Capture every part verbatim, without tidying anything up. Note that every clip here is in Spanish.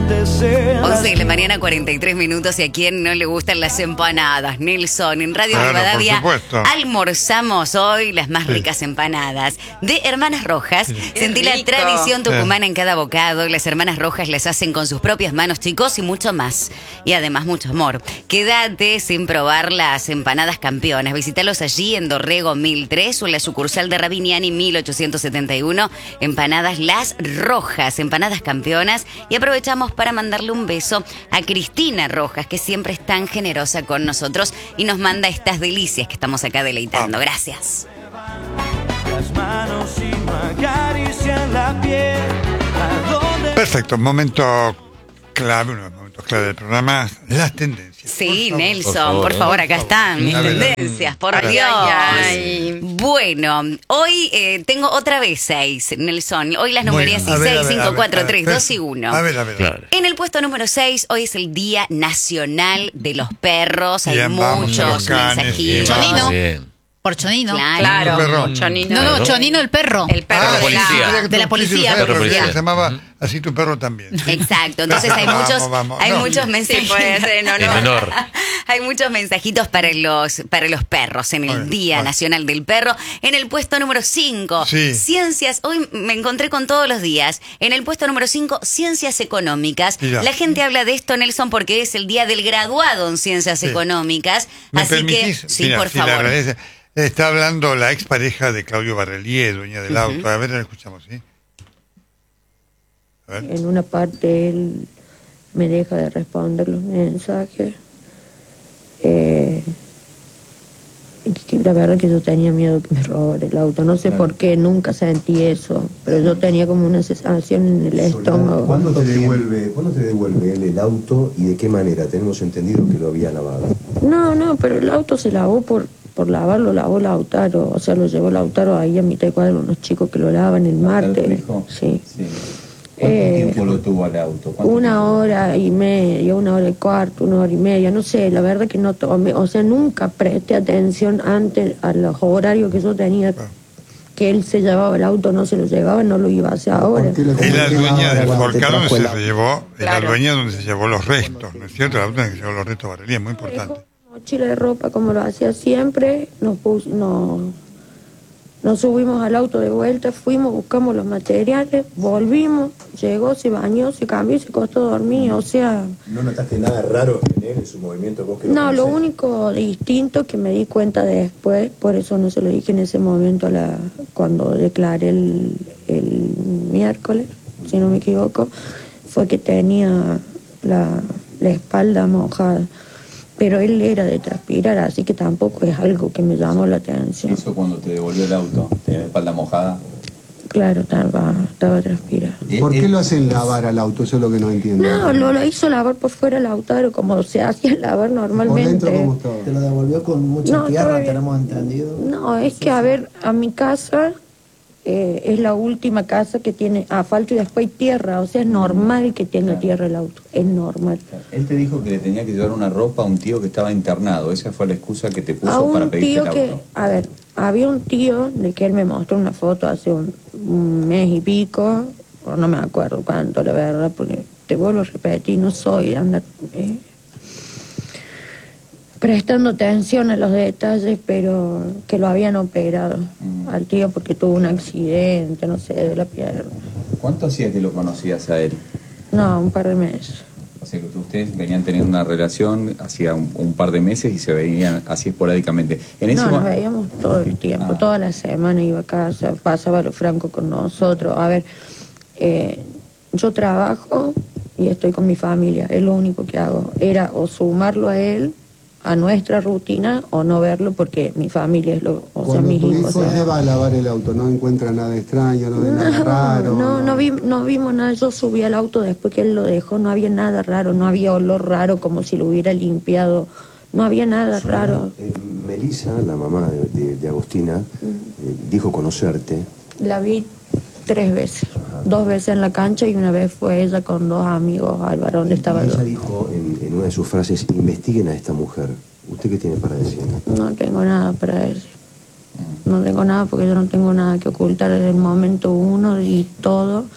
once de la mañana, cuarenta y tres minutos. Y a quien no le gustan las empanadas, Nelson, en Radio Claro, Rivadavia por supuesto. almorzamos hoy las más Sí. ricas empanadas de Hermanas Rojas. Sí. Sentí la rico. tradición tucumana en cada bocado. Las Hermanas Rojas las hacen con sus propias manos, chicos, y mucho más. Y además mucho amor. Quédate sin probar las empanadas campeonas. Visítalos allí en Dorrego mil tres o en la sucursal de Rabiniani mil ochocientos setenta y uno. Empanadas Las Rojas, empanadas campeonas. Y aprovechamos para mandarle un beso a Cristina Rojas, que siempre es tan generosa con nosotros y nos manda estas delicias que estamos acá deleitando. Gracias. Las manos y no acarician la piel. ¿A dónde? Perfecto, momento clave, uno de los momentos clave del programa, las tendencias. Sí, Por favor. Nelson, Por favor, por favor, acá están mis A ver, tendencias, por a ver. Dios. Ay, ay. Bueno, hoy eh, tengo otra vez seis, Nelson. Hoy las numeré Bueno, así, a ver, a seis, ver, a cinco, ver, cuatro, a ver, tres, pero- dos y uno. A ver, a ver. Claro. En el puesto número seis, hoy es el Día Nacional de los Perros. Hay Bien, vamos a muchos los canes, mensajitos. bien, Chonino. Bien. Por Chonino. Claro. Claro, perro. Chonino. No, no, Claro. Chonino el perro. El perro Ah, de policía. la... quería que de la tú- sí, sí, policía. lo sabes, Perro porque policía. se llamaba así tu perro también. Exacto, entonces hay Vamos, muchos, vamos. hay No, muchos sí. mensajes. Sí, puede ser en honor. En honor. Hay muchos mensajitos para los, para los perros en el Bueno, Día bueno. Nacional del Perro. En el puesto número cinco, Sí. ciencias. Hoy me encontré con todos los días. En el puesto número cinco, ciencias económicas. Mirá. La gente habla de esto, Nelson, porque es el día del graduado en ciencias Sí. económicas. ¿Me Así que, permitís? sí, Mira, por sí, la favor. agradece. Está hablando la expareja de Claudio Barrelier, dueña del auto. A ver, la escuchamos, ¿sí? A ver. En una parte él me deja de responder los mensajes. Eh, y la verdad que yo tenía miedo que me robara el auto. No sé por qué, nunca sentí eso. Pero yo tenía como una sensación en el estómago. ¿Cuándo te devuelve, ¿cuándo te devuelve él el auto y de qué manera? Tenemos entendido que lo había lavado. No, no, pero el auto se lavó por, por lavarlo, lavó Lautaro. O sea, lo llevó Lautaro ahí a mitad de cuadra, unos chicos que lo lavan el martes. Sí. Sí. ¿Cuánto Eh, tiempo lo tuvo al auto? ¿Cuánto Una tiempo? hora y media, una hora y cuarto, una hora y media, no sé, la verdad que no tomé, o sea, nunca presté atención antes a los horarios que yo tenía, que él se llevaba el auto, no se lo llevaba, no lo iba a hacer ahora. ¿Por qué lo Es la comunicaba dueña del cuando te volcán donde trajo el se auto? llevó, es la Claro. dueña donde se llevó los restos, ¿no es cierto? La auto donde se llevó los restos de Barrelier, muy Dejó importante. una mochila de ropa como lo hacía siempre, nos, pus, nos, nos subimos al auto de vuelta, fuimos, buscamos los materiales, volvimos, llegó, se bañó, se cambió y se acostó a dormir, o sea... ¿No notaste nada raro en él, en su movimiento? Vos que lo No, lo conocés? único distinto que me di cuenta después, por eso no se lo dije en ese momento a la, cuando declaré el, el miércoles, si no me equivoco, fue que tenía la, la espalda mojada. Pero él era de transpirar, así que tampoco es algo que me llamó la atención. Eso cuando te devolvió el auto, tenía la espalda mojada. Claro, estaba, estaba transpirando. ¿Por qué lo hacen lavar al auto? Eso es lo que no entiendo. No, lo, lo hizo lavar por fuera Lautaro, como se hacía lavar ¿Por normalmente. dentro cómo estaba? Te lo devolvió con mucha No, tierra, todavía- tenemos entendido. No, es que, a ver, a mi casa eh, es la última casa que tiene asfalto y después hay tierra. O sea, es normal que tenga Claro. tierra el auto. Es normal. Él te dijo que le tenía que llevar una ropa a un tío que estaba internado. Esa fue la excusa que te puso A para un pedirte tío el que, auto. a ver, había un tío de que él me mostró una foto hace un, un mes y pico, o no me acuerdo cuánto, la verdad, porque te vuelvo a repetir, no soy de andar eh, prestando atención a los detalles, pero que lo habían operado Mm. al tío porque tuvo un accidente, no sé, de la pierna. ¿Cuánto hacía que lo conocías a él? No, un par de meses. O sea que ustedes venían teniendo una relación hacía un, un par de meses y se veían así esporádicamente. En ese No, nos mo- veíamos todo el tiempo, Ah. toda la semana iba a casa, pasaba lo franco con nosotros. A ver, eh, yo trabajo y estoy con mi familia, es lo único que hago. Era o sumarlo a él, a nuestra rutina, o no verlo porque mi familia es lo, o sea, Cuando mis tu hijos. hijo o sea. lleva a lavar el auto, no encuentra nada extraño, no ve nada raro. No, no, vi- no vimos nada. Yo subí al auto después que él lo dejó, no había nada raro, no había olor raro como si lo hubiera limpiado, no había nada raro. Eh, Melissa, la mamá de, de- de Agustina, eh, dijo conocerte. La vi tres veces, dos veces en la cancha y una vez fue ella con dos amigos al bar donde estaba Y yo. ella dijo en, en una de sus frases, investiguen a esta mujer. ¿Usted qué tiene para decir? No tengo nada para decir. No tengo nada porque yo no tengo nada que ocultar desde el momento uno y todo.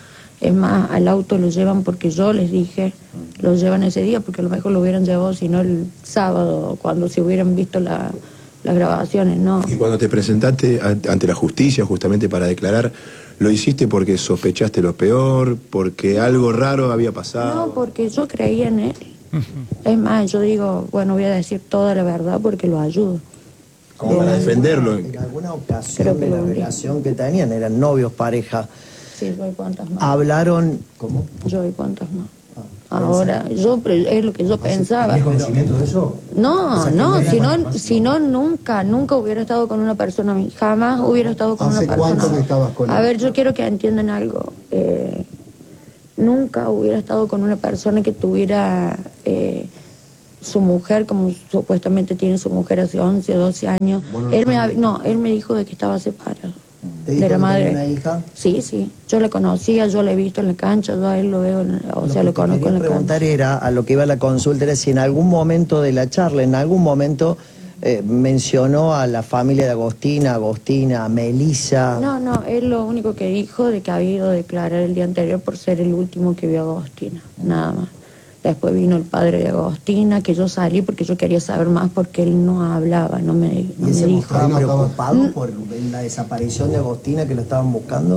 Es más, al auto lo llevan porque yo les dije, lo llevan ese día porque a lo mejor lo hubieran llevado, si no el sábado, cuando se hubieran visto la, las grabaciones, ¿no? Y cuando te presentaste ante la justicia justamente para declarar, ¿lo hiciste porque sospechaste lo peor, porque algo raro había pasado? No, porque yo creía en él. Es más, yo digo, bueno, voy a decir toda la verdad porque lo ayudo. Como para defenderlo. En alguna Creo ocasión que de la lo vi. relación que tenían, eran novios, pareja, Sí, yo y cuántas más. hablaron... ¿Cómo? Yo y cuántas más. Ahora, yo pre- es lo que yo pensaba. ¿Tienes conocimiento de eso? No, no, si no, si no, nunca, nunca hubiera estado con una persona, jamás hubiera estado con una ¿Hace persona. cuánto que estabas con él? A ver, yo quiero que entiendan algo. Eh, nunca hubiera estado con una persona que tuviera eh, su mujer, como supuestamente tiene su mujer hace once, doce años. Bueno, Él me, no. hab- no, él me dijo de que estaba separado. ¿Te dijo De la que madre. tenía una hija? Sí, sí. Yo la conocía, yo la he visto en la cancha, yo a él lo veo, en- o sea, que lo te conozco en quería la preguntar cancha. era, a lo que iba la consulta, era si en algún momento de la charla, en algún momento eh, mencionó a la familia de Agostina, Agostina, a Melissa. No, no, él lo único que dijo de que había ido a declarar el día anterior por ser el último que vio a Agostina, nada más. Después vino el padre de Agostina, que yo salí porque yo quería saber más porque él no hablaba, no me, no ¿Y me se dijo. mostraba Ahí no estaba- preocupado por la desaparición de Agostina que lo estaban buscando?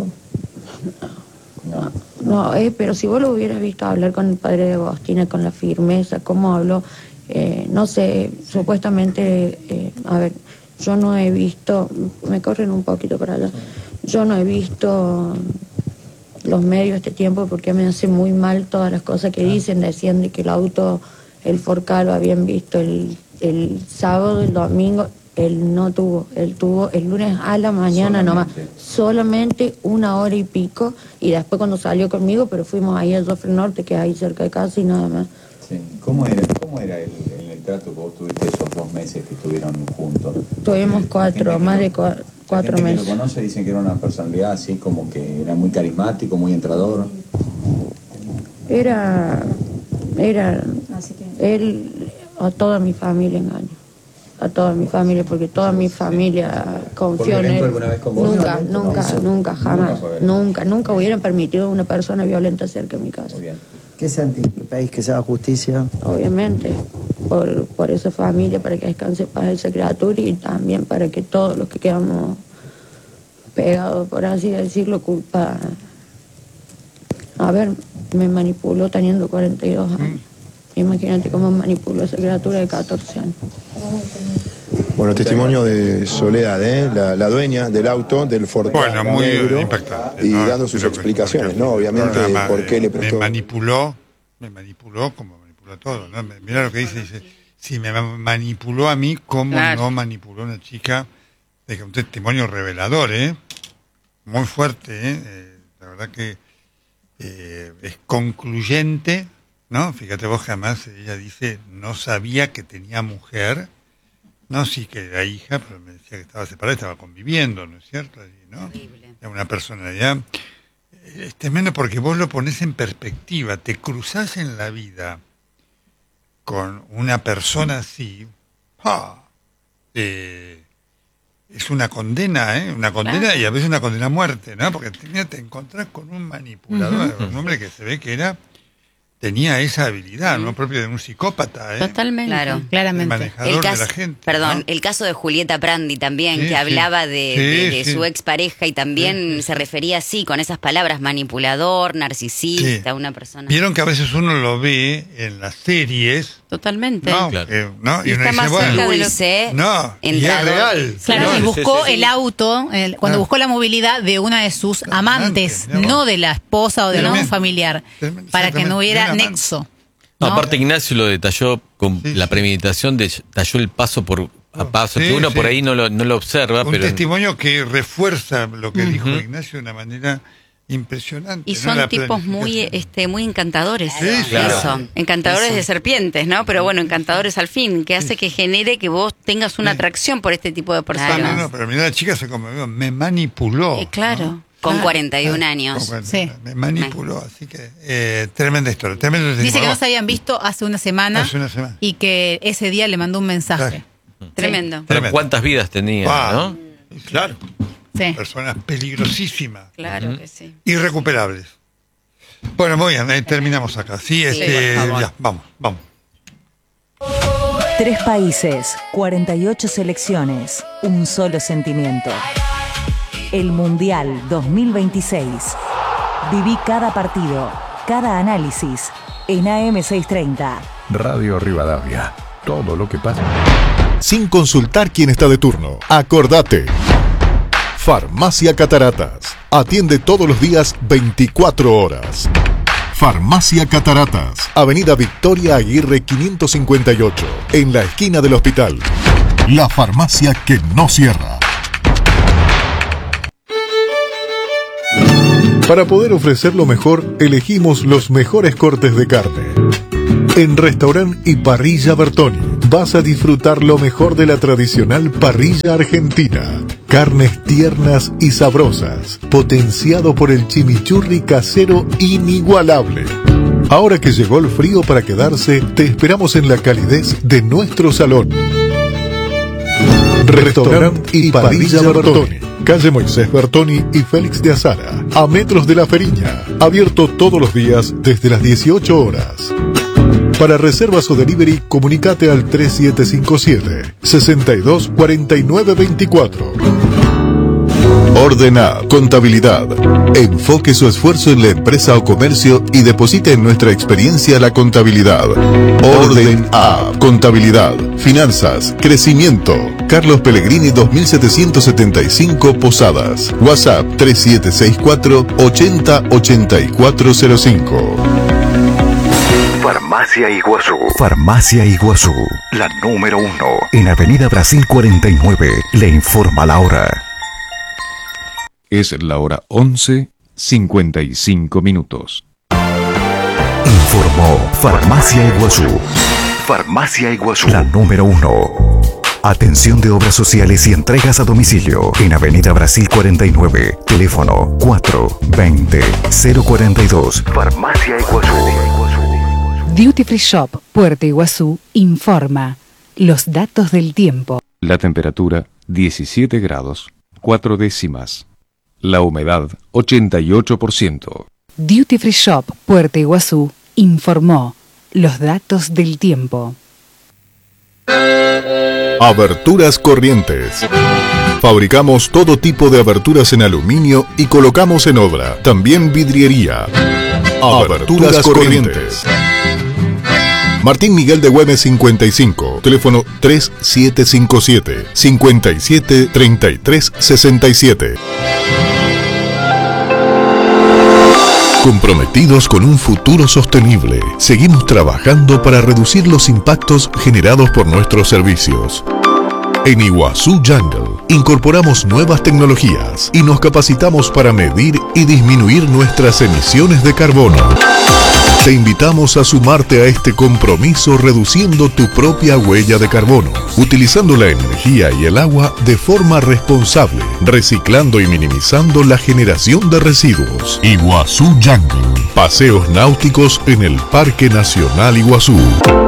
No, no eh, pero si vos lo hubieras visto hablar con el padre de Agostina, con la firmeza, cómo habló, eh, no sé, supuestamente, eh, a ver, yo no he visto, me corren un poquito para allá, yo no he visto los medios este tiempo porque me hace muy mal todas las cosas que dicen, decían de que el auto, el Forca lo habían visto el, el sábado, el domingo, él no tuvo, él tuvo el lunes a la mañana nomás, solamente una hora y pico, y después cuando salió conmigo, pero fuimos ahí al Joffre Norte, que es ahí cerca de casa y nada más. Sí. ¿Cómo era, cómo era el, el, el trato que vos tuviste esos dos meses que estuvieron juntos? Tuvimos La cuatro, gente más que de lo- cua- cuatro la gente meses. que lo conoce dicen que era una personalidad así como que era muy carismático, muy entrador. Era, era, él a toda mi familia engañó, a toda mi familia, porque toda mi familia confió en él. alguna vez con vos? Nunca, nunca, nunca, jamás, fue nunca, nunca hubieran permitido a una persona violenta cerca de mi casa. Muy bien. ¿Qué sentís? ¿Pedís que se haga justicia? Obviamente, por, por esa familia, para que descanse paz esa criatura y también para que todos los que quedamos pegados, por así decirlo, culpa. A ver, me manipuló teniendo cuarenta y dos años. Imagínate cómo manipuló esa criatura de catorce años. Bueno, testimonio de Soledad, ¿eh? la, la dueña del auto, del Ford Bueno, muy negro, impactante. y ¿no? dando sus Creo que- explicaciones, porque ¿no? el Obviamente, programa, por qué eh, le prestó... Me manipuló, me manipuló como manipuló todo, ¿no? Me- Mirá lo que dice, dice, si me ma- manipuló a mí, ¿cómo Claro. no manipuló a una chica? De que un testimonio revelador, ¿eh? Muy fuerte, ¿eh? Eh, la verdad que eh, es concluyente, ¿no? Fíjate vos, jamás ella dice, no sabía que tenía mujer, no, sí que era hija, pero me decía que estaba separada, estaba conviviendo, ¿no es cierto? Allí, ¿no? Era una personalidad. Eh, Es tremendo porque vos lo pones en perspectiva, te cruzás en la vida con una persona así, ¡ah! eh, es una condena, ¿eh? Una condena Claro. y a veces una condena a muerte, ¿no? Porque te, te encontrás con un manipulador, un hombre que se ve que era tenía esa habilidad, ¿no? Propio de un psicópata, ¿eh? Totalmente. Claro. El Claramente. manejador El caso, de la gente. perdón, ¿no? el caso de Julieta Prandi también, Sí, que sí. hablaba de, Sí, de- de sí. su expareja y también Sí, sí, se sí. refería así, con esas palabras, manipulador, narcisista, Sí. una persona. Vieron que a veces uno lo ve en las series, Totalmente. ¿no? Claro. Eh, ¿no? Y uno está dice, más bueno, cerca de lo- Dulce, no, y es entrador. real. Claro, ¿no? y sí, buscó sí, sí. el auto, el- cuando Ah. buscó la movilidad de una de sus amantes, Amante, mirá no vos. de la esposa o de Tremendo. un familiar, Tremendo, para que no exactamente, hubiera de un amante. nexo. No, ¿no? aparte Ignacio lo detalló con Sí, la sí. premeditación, detalló el paso por a Oh, paso, sí, que uno sí. por ahí no lo, no lo observa, Un pero testimonio que refuerza lo que dijo Ujú. Ignacio de una manera impresionante. Y ¿no? son La tipos muy planificación. este muy encantadores. Sí, sí. Claro. Eso. Encantadores de serpientes, ¿no? Pero bueno, encantadores al fin, que hace que genere que vos tengas una Sí. atracción por este tipo de No, personas. no, no, pero mira, la chica se conmovió, me manipuló. Eh, claro. ¿no? Con Claro. cuarenta y un Ah, años. con cuarenta, Sí. Me manipuló, así que eh, tremenda historia. Tremendo Dice que testimonio. no se habían visto hace una semana Hace una semana. y que ese día le mandó un mensaje. Tremendo. pero Tremendo. cuántas vidas tenía, Wow. ¿no? Claro, Sí. personas peligrosísimas, Claro que sí. irrecuperables. Bueno, muy bien, eh, terminamos acá. Sí, este, por favor. ya, vamos, vamos. Tres países, cuarenta y ocho selecciones, un solo sentimiento. El Mundial dos mil veintiséis. Viví cada partido, cada análisis en A M seiscientos treinta. Radio Rivadavia. Todo lo que pasa. Sin consultar quién está de turno. Acordate. Farmacia Cataratas. Atiende todos los días veinticuatro horas. Farmacia Cataratas. Avenida Victoria Aguirre quinientos cincuenta y ocho. En la esquina del hospital. La farmacia que no cierra. Para poder ofrecer lo mejor, elegimos los mejores cortes de carne. En Restaurant y Parrilla Bertoni vas a disfrutar lo mejor de la tradicional parrilla argentina. Carnes tiernas y sabrosas, potenciado por el chimichurri casero inigualable. Ahora que llegó el frío para quedarse, te esperamos en la calidez de nuestro salón. Restaurant y Parrilla Bertoni. Calle Moisés Bertoni y Félix de Azara, a metros de La Feriña. Abierto todos los días desde las dieciocho horas. Para reservas o delivery, comunicate al tres siete cinco siete, seis dos cuatro nueve dos cuatro. Ordena Contabilidad. Enfoque su esfuerzo en la empresa o comercio y deposite en nuestra experiencia la contabilidad. Orden A. Contabilidad, finanzas, crecimiento. Carlos Pellegrini dos mil setecientos setenta y cinco Posadas. WhatsApp tres siete seis cuatro, ochenta, ochenta y cuatro cero cinco. Farmacia Iguazú. Farmacia Iguazú, la número uno. En Avenida Brasil cuarenta y nueve. Le informa la hora. Es la hora once, cincuenta y cinco minutos. Informó Farmacia Iguazú. Farmacia Iguazú, la número uno. Atención de obras sociales y entregas a domicilio. En Avenida Brasil cuarenta y nueve. Teléfono cuatro veinte, cero cuarenta y dos. Farmacia Iguazú. Duty Free Shop Puerto Iguazú informa los datos del tiempo. La temperatura diecisiete grados, cuatro décimas. La humedad ochenta y ocho por ciento. Duty Free Shop Puerto Iguazú informó los datos del tiempo. Aberturas Corrientes. Fabricamos todo tipo de aberturas en aluminio y colocamos en obra. También vidriería. Aberturas Corrientes. Martín Miguel de Güemes cincuenta y cinco. Teléfono tres siete cinco siete, cinco siete, tres tres seis siete. Comprometidos con un futuro sostenible, seguimos trabajando para reducir los impactos generados por nuestros servicios. En Iguazú Jungle incorporamos nuevas tecnologías y nos capacitamos para medir y disminuir nuestras emisiones de carbono. Te invitamos a sumarte a este compromiso reduciendo tu propia huella de carbono, utilizando la energía y el agua de forma responsable, reciclando y minimizando la generación de residuos. Iguazú Jungle, paseos náuticos en el Parque Nacional Iguazú.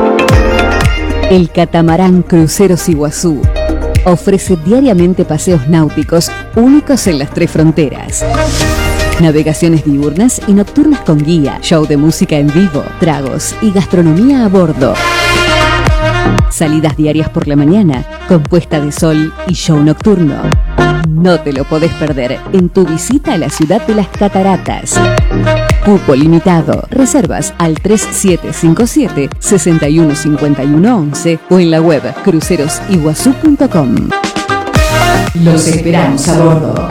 El catamarán Cruceros Iguazú ofrece diariamente paseos náuticos únicos en las tres fronteras. Navegaciones diurnas y nocturnas con guía, show de música en vivo, tragos y gastronomía a bordo. Salidas diarias por la mañana, con puesta de sol y show nocturno. No te lo podés perder en tu visita a la ciudad de las cataratas. Cupo limitado. Reservas al tres siete cinco siete, seis uno cinco uno once o en la web cruceros iguazú punto com. Los esperamos a bordo.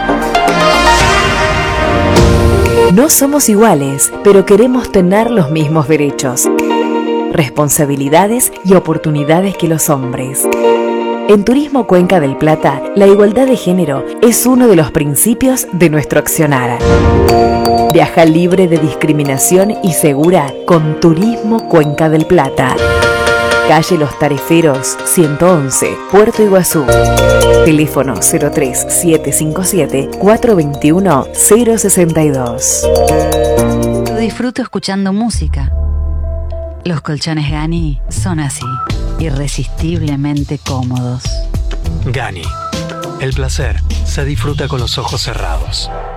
No somos iguales, pero queremos tener los mismos derechos, responsabilidades y oportunidades que los hombres. En Turismo Cuenca del Plata, la igualdad de género es uno de los principios de nuestro accionar. Viaja libre de discriminación y segura con Turismo Cuenca del Plata. Calle Los Tareferos, ciento once, Puerto Iguazú. Teléfono cero tres siete cinco siete, cuatro dos uno, cero seis dos. Lo disfruto escuchando música. Los colchones Gani son así, irresistiblemente cómodos. Gani. El placer se disfruta con los ojos cerrados.